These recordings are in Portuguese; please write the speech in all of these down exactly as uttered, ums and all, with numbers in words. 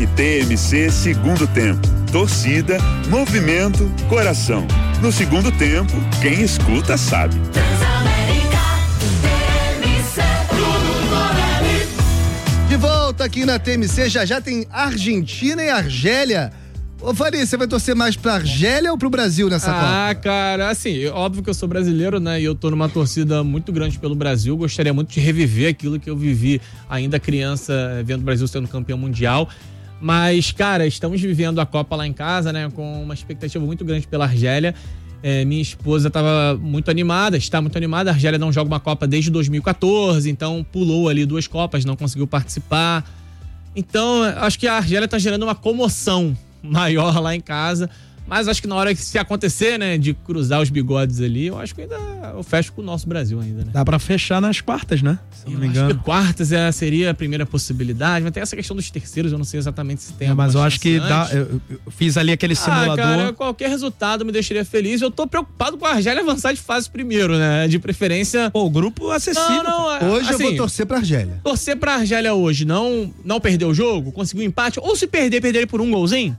T M C Segundo Tempo. Torcida, movimento, coração. No segundo tempo, quem escuta sabe. De volta aqui na T M C, já já tem Argentina e Argélia. Ô, Fari, você vai torcer mais pra Argélia ou pro Brasil nessa Copa? Ah, cara, assim, óbvio que eu sou brasileiro, né? E eu tô numa torcida muito grande pelo Brasil. Gostaria muito de reviver aquilo que eu vivi ainda criança, vendo o Brasil sendo campeão mundial. Mas, cara, estamos vivendo a Copa lá em casa, né? Com uma expectativa muito grande pela Argélia. É, minha esposa estava muito animada, está muito animada. A Argélia não joga uma Copa desde dois mil e quatorze, então pulou ali duas Copas, não conseguiu participar. Então, acho que a Argélia está gerando uma comoção maior lá em casa. Mas acho que na hora que se acontecer, né, de cruzar os bigodes ali, eu acho que ainda eu fecho com o nosso Brasil ainda, né? Dá pra fechar nas quartas, né? Se eu não me engano. Acho que quartas é, seria a primeira possibilidade, mas tem essa questão dos terceiros, eu não sei exatamente se tem é, mas eu acho que antes. dá, eu, eu fiz ali aquele simulador. Ah, cara, qualquer resultado me deixaria feliz. Eu tô preocupado com a Argélia avançar de fase primeiro, né? De preferência... Pô, o grupo acessível. Não, não, hoje assim, eu vou torcer pra Argélia. Torcer pra Argélia hoje, não, não perder o jogo, conseguir um empate, ou se perder, perder por um golzinho.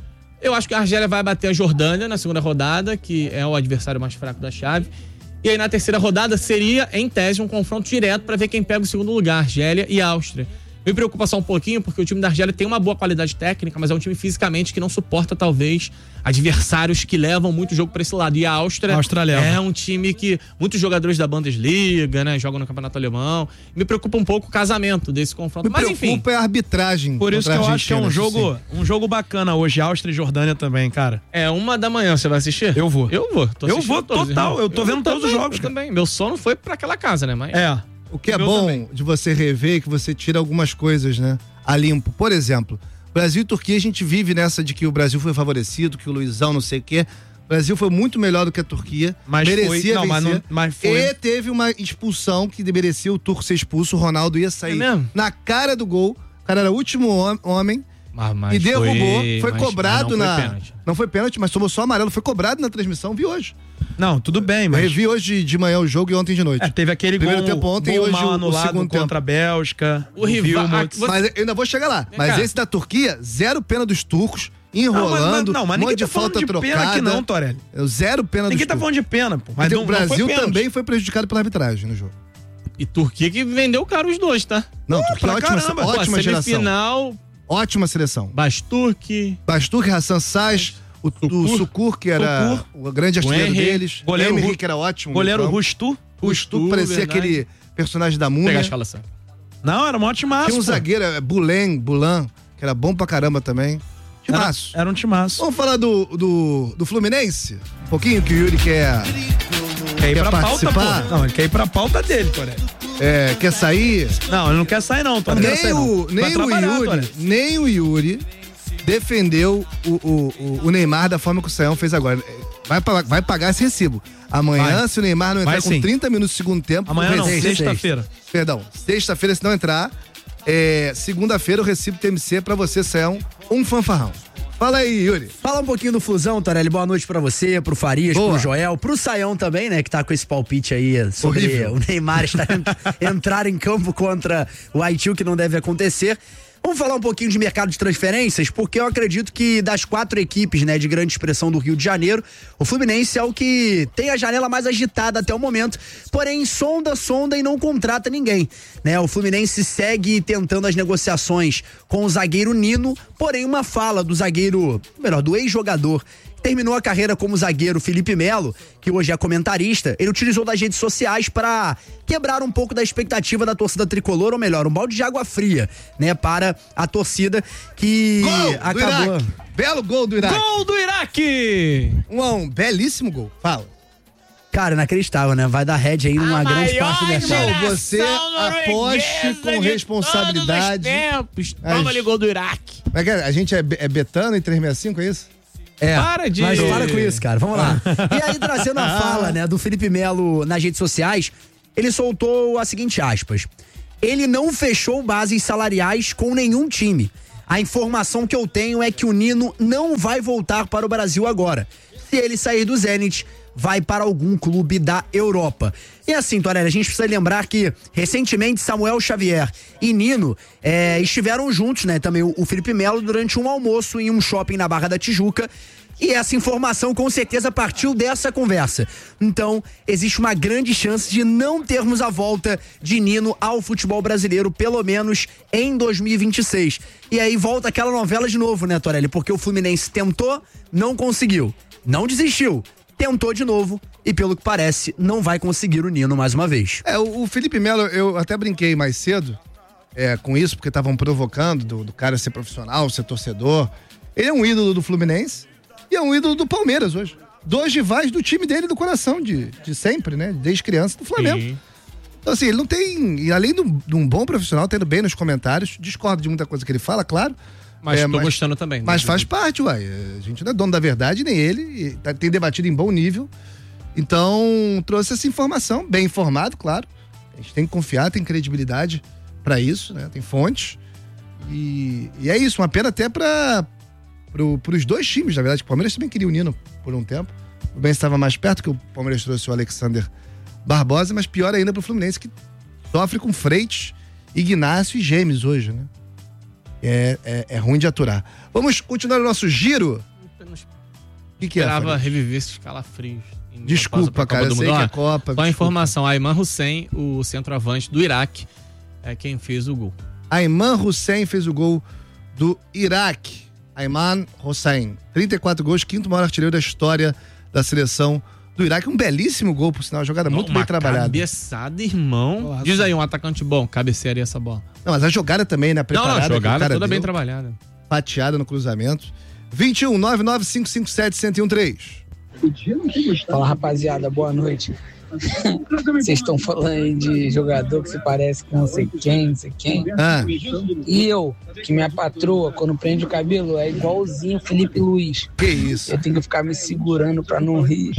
Eu acho que a Argélia vai bater a Jordânia na segunda rodada, que é o adversário mais fraco da chave. E aí na terceira rodada seria, em tese, um confronto direto para ver quem pega o segundo lugar, Argélia e Áustria. Me preocupa só um pouquinho, porque o time da Argélia tem uma boa qualidade técnica, mas é um time fisicamente que não suporta, talvez, adversários que levam muito jogo para esse lado. E a Áustria a é um time que muitos jogadores da Bundesliga, né, jogam no Campeonato Alemão. Me preocupa um pouco o casamento desse confronto. Me mas enfim. preocupa é a arbitragem. Por isso que eu acho que é um jogo, sim. um jogo bacana hoje, Áustria e Jordânia também, cara. É uma da manhã, você vai assistir? Eu vou. Eu vou. Tô eu vou todos, total, irmão. eu tô vendo eu todos também, os jogos, eu cara. também. Meu sono foi pra aquela casa, né? Mas... É. O que é Eu bom também. de você rever é que você tira algumas coisas, né, a limpo. Por exemplo, Brasil e Turquia, a gente vive nessa de que o Brasil foi favorecido, que o Luizão não sei o quê. O Brasil foi muito melhor do que a Turquia. Mas merecia foi, não, vencer. mas, não, mas foi. E teve uma expulsão que merecia o turco ser expulso. O Ronaldo ia sair É mesmo? na cara do gol. O cara era o último hom- homem. Mas, mas e derrubou, foi, foi mas, cobrado mas não na. Foi pênalti. Não foi pênalti, mas tomou só amarelo. Foi cobrado na transmissão, vi hoje. Não, tudo bem, Eu mas... revi hoje de, de manhã o jogo e ontem de noite. É, teve aquele Primeiro gol, tempo ontem gol e hoje mal o- o anulado segundo contra tempo. a Bélgica. O rival- Wilmots. Você- Mas eu ainda vou chegar lá. Vem Mas cá. esse da Turquia, zero pena dos turcos, Não, mas, enrolando, mas, não, mas um ninguém monte de tá falando falta de trocada. pena aqui não, Torelli. Zero pena Ninguém dos tá turcos. falando de pena, pô. Mas Porque não, o não foi Brasil pênalti. também foi prejudicado pela arbitragem no jogo. E Turquia que vendeu caro os dois, tá? Não, Pô, Turquia é pra ótima, caramba. ótima Pô, geração. semifinal, Ótima seleção. Basturk, Basturk, Hassan Sass, o, o Sukur, que era Sukur. o grande artilheiro O Henry. deles. Goleiro Henry, Ru- que era ótimo. Goleiro no campo. Rustu. O Rustu, parecia verdade. aquele personagem da pegar a múmia. escalação. Não, era um ótimo Tinha um pô. zagueiro, é, Bulen, Bulan, que era bom pra caramba também. Era, Timaço. era um timaço. Vamos falar do, do, do Fluminense? Um pouquinho que o Yuri quer, Quer ir quer pra pauta, participar? pô. Não, ele quer ir pra pauta dele, Torelli. é, quer sair. Não, ele não quer sair não, Torelli. Não quer Nem sair, não. o, Vai nem o trabalhar, Yuri, Torelli. nem o Yuri defendeu o, o, o- o Neymar da forma que o Saião fez agora. Vai, pa- vai pagar esse recibo. Amanhã, Vai. se o Neymar não entrar Vai com sim. trinta minutos do segundo tempo, Amanhã o não, recibo- sexta-feira. Perdão, sexta-feira, se não entrar, é, segunda-feira o recibo T M C pra você, Saião, um fanfarrão. Fala aí, Yuri. Fala um pouquinho do Flusão, Torelli. Boa noite pra você, pro Farias, Boa. pro Joel, pro Saião também, né? Que tá com esse palpite aí sobre Horrível. o Neymar estar, entrar em campo contra o Haiti, o que não deve acontecer. Vamos falar um pouquinho de mercado de transferências, porque eu acredito que das quatro equipes, né, de grande expressão do Rio de Janeiro, o Fluminense é o que tem a janela mais agitada até o momento, porém sonda, sonda e não contrata ninguém, né? O Fluminense segue tentando as negociações com o zagueiro Nino, porém uma fala do zagueiro, melhor, do ex-jogador, terminou a carreira como zagueiro Felipe Melo, que hoje é comentarista, ele utilizou das redes sociais para quebrar um pouco da expectativa da torcida tricolor, ou melhor, um balde de água fria, né, para a torcida que Gol do acabou. Iraque. Belo gol do Iraque. Gol do Iraque! Um a um, belíssimo gol. Fala. Cara, inacreditável, né? Vai dar head aí numa A grande maior parte da geração. chave. Você aposte com de responsabilidade. todos os tempos. As- Toma ali gol do Iraque. Como é que é? A gente é, be- é betano em trezentos e sessenta e cinco, é isso? É, Para de- mas para com isso, cara. Vamos lá. E aí, trazendo a fala, né, do Felipe Melo nas redes sociais, ele soltou a seguinte aspas. Ele não fechou bases salariais com nenhum time. A informação que eu tenho é que o Nino não vai voltar para o Brasil agora. Se ele sair do Zenit, vai para algum clube da Europa. E assim, Torelli, a gente precisa lembrar que recentemente Samuel Xavier e Nino é, estiveram juntos, né? Também o, o Felipe Melo, durante um almoço em um shopping na Barra da Tijuca. E essa informação com certeza partiu dessa conversa. Então, existe uma grande chance de não termos a volta de Nino ao futebol brasileiro, pelo menos em dois mil e vinte e seis. E aí volta aquela novela de novo, né, Torelli? Porque o Fluminense tentou, não conseguiu. Não desistiu. Tentou de novo e, pelo que parece, não vai conseguir o Nino mais uma vez. É, o, o Felipe Melo, eu até brinquei mais cedo é, com isso, porque estavam provocando do, do cara ser profissional, ser torcedor. Ele é um ídolo do Fluminense. E é um ídolo do Palmeiras hoje. Dois rivais do time dele do coração, de, de sempre, né? Desde criança do Flamengo. Sim. Então, assim, ele não tem. E além de um, de um bom profissional, tendo bem nos comentários, discordo de muita coisa que ele fala, claro. Mas é, tô mas, gostando também. Mas faz parte, uai. A gente não é dono da verdade, nem ele. E tá, tem debatido em bom nível. Então, trouxe essa informação, bem informado, claro. A gente tem que confiar, tem credibilidade pra isso, né? Tem fontes. E, e é isso, uma pena até pra. Pro, pros dois times, na verdade, o Palmeiras também queria o Nino por um tempo. O Ben estava mais perto, que o Palmeiras trouxe o Alexander Barbosa, mas pior ainda pro Fluminense, que sofre com Freitas, Ignacio e Gêmeos hoje, né? É, é, é ruim de aturar. Vamos continuar o nosso giro? Eu não O que, que é? esperava Farid? reviver esses calafrios. em- Desculpa, pra cara, eu Copa do sei Mundo. que é Ó, Copa. Só a desculpa. informação, Ayman Hussein, o centroavante do Iraque, é quem fez o gol. Ayman Hussein fez o gol do Iraque. Ayman Hussein, trinta e quatro gols, quinto maior artilheiro da história da seleção do Iraque. Um belíssimo gol, por sinal, jogada muito Uma bem trabalhada. cabeçada, irmão. Nossa. Diz aí, um atacante bom, cabecearia essa bola. Não, mas a jogada também, né? Não, Preparada. não, que o jogada cara toda bem deu, trabalhada. fatiada no cruzamento. vinte e um, nove nove cinco cinco sete, um zero um três. Fala, rapaziada, boa noite. Vocês estão falando aí de jogador que se parece com não sei quem, não sei quem. Ah. E eu, que minha patroa, quando prende o cabelo, é igualzinho Felipe Luiz. Que isso? Eu tenho que ficar me segurando pra não rir.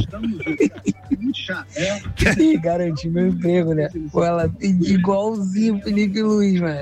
E garantir meu emprego, né? Pô, ela tem igualzinho Felipe Luiz, mano.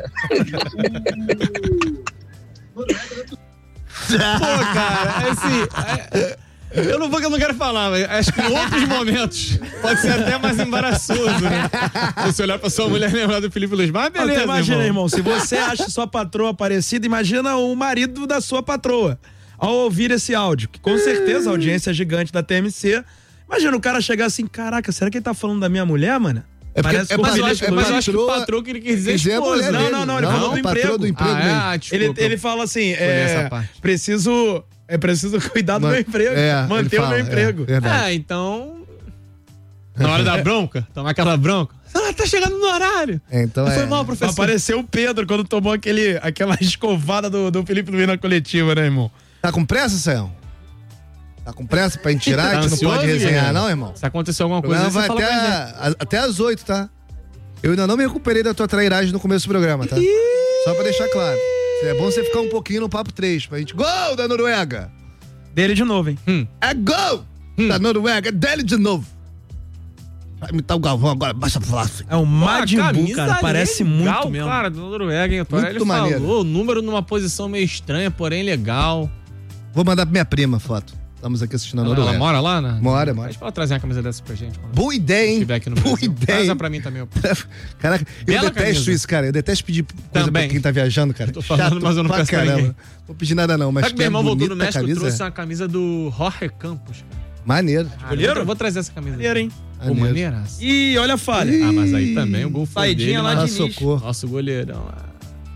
Pô, cara, assim, é- eu não vou que eu não quero falar, mas acho que em outros momentos pode ser até mais embaraçoso, né? Você olhar pra sua mulher e lembrar do Felipe Luiz. Mas beleza, Até imagina, irmão. irmão, se você acha sua patroa parecida, imagina o marido da sua patroa. Ao ouvir esse áudio, que com certeza a audiência é gigante da T M C, imagina o cara chegar assim, caraca, será que ele tá falando da minha mulher, mano? É porque- Parece é com o Mas eu patroa- acho, Felipe mas eu Luiz. acho que o patroa- patrão que ele quis dizer Quis dizer a esposa. mulher Não, dele. não, não, ele falou do patroa emprego. do emprego Ah, dele. é? Ele, Desculpa. ele fala assim, Foi nessa é, parte. preciso, é preciso cuidar do Man- meu emprego, é, manter ele o fala, meu emprego. é, verdade. É, então... Na hora da bronca, tomar aquela bronca. Ela tá chegando no horário. É, então Foi é. mal, professor. Apareceu o Pedro quando tomou aquele, aquela escovada do, do Felipe Luiz na coletiva, né, irmão? Tá com pressa, Sayão? Tá com pressa pra gente tirar? Tá A gente não ansioso, pode resenhar, Guilherme? não, irmão? Se acontecer alguma O coisa, programa você vai fala até, pra gente. a- até às oito, tá? Eu ainda não me recuperei da tua trairagem no começo do programa, tá? Só pra deixar claro. É bom você ficar um pouquinho no papo três, pra gente... Gol da Noruega! Dele de novo, hein? Hum. É gol da Noruega, é dele de novo. Vai imitar o Galvão agora, basta falar assim. É o Majin Pô, a Buu, camisa cara, parece legal, muito mesmo. Cara, do Noruega, hein? O Torelli Muito maneiro. falou, o número numa posição meio estranha, porém legal. Vou mandar pra minha prima foto. Estamos aqui assistindo a Ela, Noruega. ela mora lá, né? Mora, mora. Pede pra ela trazer uma camisa dessa pra gente. Quando Boa ideia, hein? estiver aqui no Boa Brasil. ideia. Traz hein? pra mim também, ó. Caraca, eu Bela detesto camisa. isso, cara. Eu detesto pedir coisa Também. pra quem tá viajando, cara. Tô falando, mas eu não pra peço pra caramba. ninguém. Vou pedir nada não, mas Sabe que meu é irmão voltou do bonita a México e camisa, trouxe é. uma camisa do Jorge Campos, cara. Maneiro. Ah, eu vou, vou trazer essa camisa. Maneiro, hein? Pô, Maneiro. maneiraça. E olha a falha. Ah, mas aí também o gol foi Saidinha dele, lá mas- de Ah, Nis. socorro. Nosso goleirão. ah.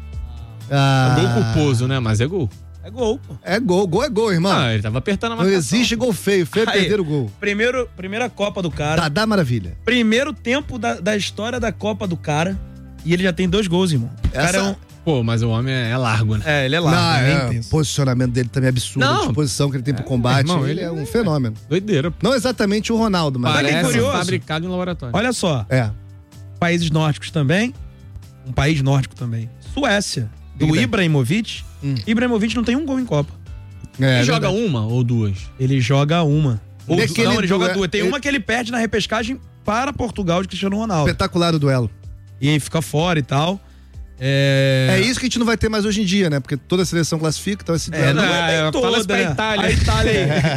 Ah, É gol culposo, né? Mas é gol. É gol, pô. É gol, gol é gol, irmão. Ah, ele tava apertando a Não marcação. existe gol feio, feio é Aí. perder o gol. Primeiro, primeira Copa do cara. Dadá Maravilha. Primeiro tempo da, da história da Copa do cara. E ele já tem dois gols, irmão. O Essa- cara é um... Pô, mas o homem é largo, né? É, ele é Não, largo, é, bem o intenso. posicionamento dele também é absurdo. Não. A disposição que ele tem pro combate. irmão, ele ele é um é- fenômeno. Doideira. Não exatamente o Ronaldo, mas... Sabe que é Parece curioso? fabricado em laboratório. Olha só, É. países nórdicos também. Um país nórdico também. Suécia. Do Big Ben. Ibrahimovic. Hum. Ibrahimovic não tem um gol em Copa. É, Ele joga verdade. uma ou duas? Ele joga uma. Ou, Daquele não, ele joga duelo- duas. Tem ele- uma que ele perde na repescagem para Portugal de Cristiano Ronaldo. Espetacular o duelo. E aí fica fora e tal. É, É isso que a gente não vai ter mais hoje em dia, né? Porque toda a seleção classifica, então esse É, duelo... não é bem É, toda, fala isso pra né? Itália. A Itália aí.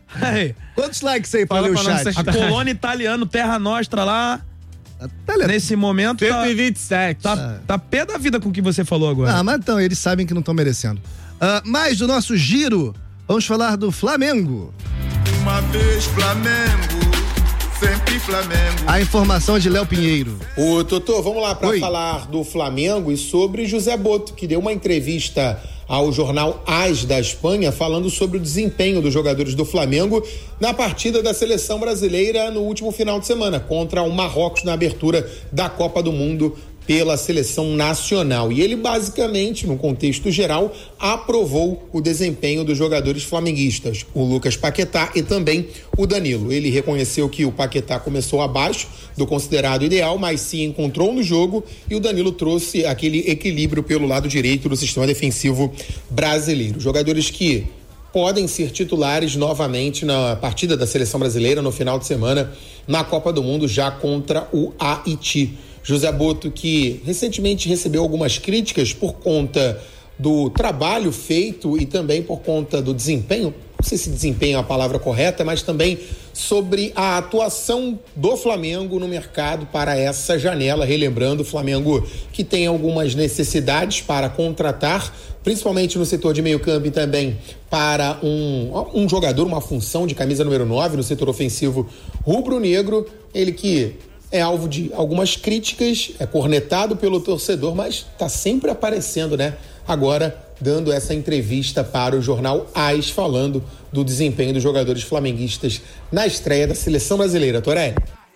Aí, Quantos likes aí pra Fala ler o pra não chat? ser- a colônia italiana, Terra Nostra lá, Tá lendo. nesse momento, tá, cento e vinte e sete. tá, tá pé da vida com o que você falou agora. Ah, mas então, eles sabem que não estão merecendo. Ah, mais do nosso giro, vamos falar do Flamengo. Uma vez Flamengo, sempre Flamengo. A informação é de Léo Pinheiro. Ô, Totô, vamos lá para Oi. falar do Flamengo e sobre José Boto, que deu uma entrevista ao jornal AS da Espanha falando sobre o desempenho dos jogadores do Flamengo na partida da seleção brasileira no último final de semana contra o Marrocos na abertura da Copa do Mundo pela seleção nacional. E ele basicamente, no contexto geral, aprovou o desempenho dos jogadores flamenguistas, o Lucas Paquetá e também o Danilo. Ele reconheceu que o Paquetá começou abaixo do considerado ideal, mas se encontrou no jogo, e o Danilo trouxe aquele equilíbrio pelo lado direito do sistema defensivo brasileiro. Jogadores que podem ser titulares novamente na partida da seleção brasileira no final de semana na Copa do Mundo, já contra o Haiti. José Boto, que recentemente recebeu algumas críticas por conta do trabalho feito e também por conta do desempenho, não sei se desempenho é a palavra correta, mas também sobre a atuação do Flamengo no mercado para essa janela, relembrando o Flamengo que tem algumas necessidades para contratar, principalmente no setor de meio campo e também para um, um jogador, uma função de camisa número nove no setor ofensivo rubro-negro, ele que é alvo de algumas críticas, é cornetado pelo torcedor, mas está sempre aparecendo, né? Agora, dando essa entrevista para o jornal AS, falando do desempenho dos jogadores flamenguistas na estreia da seleção brasileira. Toré.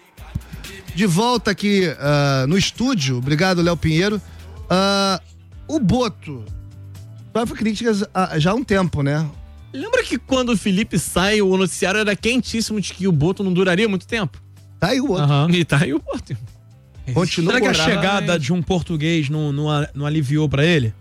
De volta aqui uh, no estúdio, obrigado, Léo Pinheiro. Uh, o Boto sofre críticas uh, já há um tempo, né? Lembra que quando o Felipe sai, o noticiário era quentíssimo de que o Boto não duraria muito tempo? Tá aí o outro. Aham. E tá aí o Boto. Continua. Será que a Morava, chegada mas- de um português não, não, a- não aliviou pra ele?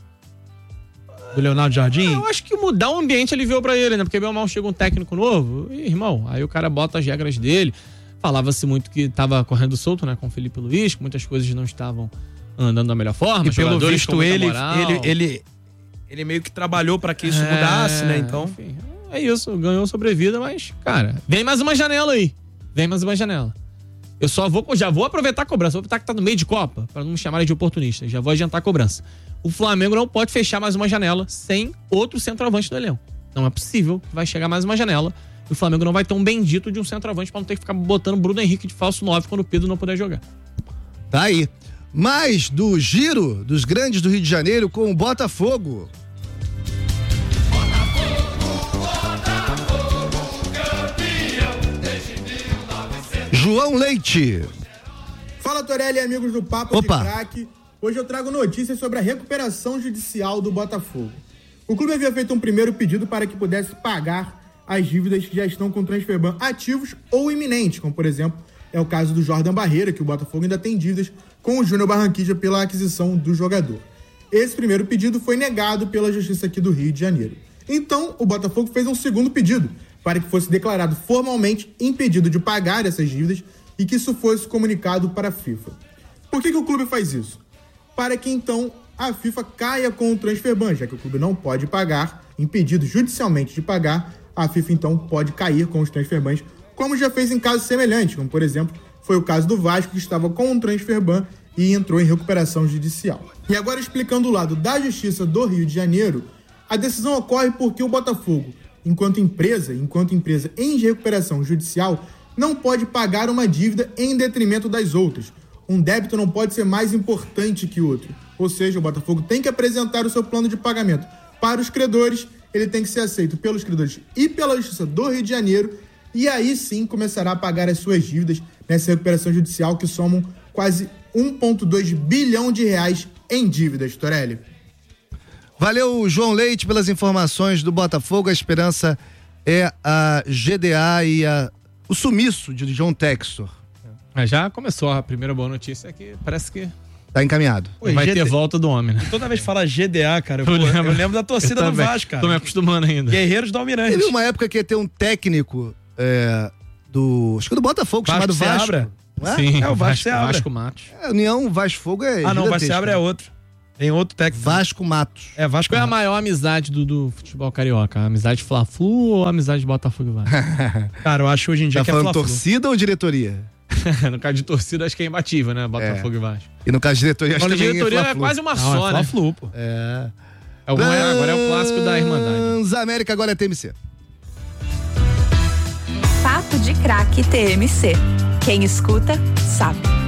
Do Leonardo Jardim? Eu acho que mudar o ambiente aliviou pra ele, né? Porque bem ou mal chega um técnico novo, e, irmão, aí o cara bota as regras dele. Falava-se muito que tava correndo solto, né? Com o Felipe Luiz, que muitas coisas não estavam andando da melhor forma. E pelo jogadores com visto muita ele, moral. ele, ele, ele meio que trabalhou pra que isso É, mudasse, né? Então, enfim, é isso, ganhou sobrevida, mas, cara, vem mais uma janela aí. Vem mais uma janela. Eu só vou, já vou aproveitar a cobrança. Vou aproveitar que tá no meio de Copa, pra não me chamarem de oportunista. Já vou adiantar a cobrança. O Flamengo não pode fechar mais uma janela sem outro centroavante do elenco. Não é possível que vai chegar mais uma janela e o Flamengo não vai ter um bendito de um centroavante pra não ter que ficar botando Bruno Henrique de falso nove quando o Pedro não puder jogar. Tá aí. Mais do giro dos grandes do Rio de Janeiro com o Botafogo. João Leite. Fala, Torelli e amigos do Papo Opa. de Craque. Hoje eu trago notícias sobre a recuperação judicial do Botafogo. O clube havia feito um primeiro pedido para que pudesse pagar as dívidas que já estão com o Transferban ativos ou iminentes, como, por exemplo, é o caso do Jordan Barreira, que o Botafogo ainda tem dívidas com o Júnior Barranquilla pela aquisição do jogador. Esse primeiro pedido foi negado pela Justiça aqui do Rio de Janeiro. Então, o Botafogo fez um segundo pedido para que fosse declarado formalmente impedido de pagar essas dívidas e que isso fosse comunicado para a FIFA. Por que que o clube faz isso? Para que, então, a FIFA caia com o Transferban, já que o clube não pode pagar, impedido judicialmente de pagar, a FIFA, então, pode cair com os Transferbans, como já fez em casos semelhantes, como, por exemplo, foi o caso do Vasco, que estava com um Transferban e entrou em recuperação judicial. E agora, explicando o lado da Justiça do Rio de Janeiro, a decisão ocorre porque o Botafogo, enquanto empresa, enquanto empresa em recuperação judicial, não pode pagar uma dívida em detrimento das outras. Um débito não pode ser mais importante que o outro. Ou seja, o Botafogo tem que apresentar o seu plano de pagamento para os credores, ele tem que ser aceito pelos credores e pela Justiça do Rio de Janeiro, e aí sim começará a pagar as suas dívidas nessa recuperação judicial que somam quase um vírgula dois bilhão de reais em dívidas, Torelli. Valeu, João Leite, pelas informações do Botafogo. A esperança é a G D A e a, o sumiço de João Textor. Mas já começou a primeira boa notícia, é que parece que Tá encaminhado. Oi, vai G D ter volta do homem, né? toda vez que fala G D A, cara, eu, pô, eu lembro. lembro da torcida Eu do também. Vasco, cara. Tô me acostumando ainda. Guerreiros do Almirante. Teve uma época que ia ter um técnico é, do. Acho que do Botafogo, Vasco chamado Vasco. Seabra. Não é? Sim, É, o Vasco Seabra. Vasco Matos. A União Vasco Fogo é. Ah, não, o Vasco gigantesco, Seabra é né? outro. Tem outro técnico. Vasco Matos. É, Vasco Qual é a Matos. maior amizade do, do futebol carioca? A amizade Fla-Flu ou a amizade Botafogo e Vasco? Cara, eu acho hoje em dia Tá que é falando Fla-Flu. torcida ou diretoria? No caso de torcida, acho que é imbatível, né? Botafogo É. e Vasco. E no caso de diretoria, acho Quando que de também diretoria é, Fla-Flu. quase uma Não, só, é né? Fla-Flu, pô. É. É o- agora é o clássico da Irmandade. Transamérica agora é T M C. Papo de Craque T M C. Quem escuta, sabe.